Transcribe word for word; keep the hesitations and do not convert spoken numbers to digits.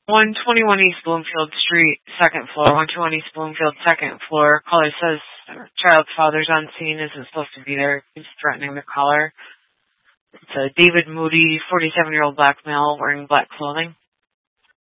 one twenty-one East Bloomfield Street, second floor. one twenty-one East Bloomfield, second floor. Caller says child's father's on scene, isn't supposed to be there. He's threatening the caller. It's a David Moody, forty-seven-year-old black male wearing black clothing.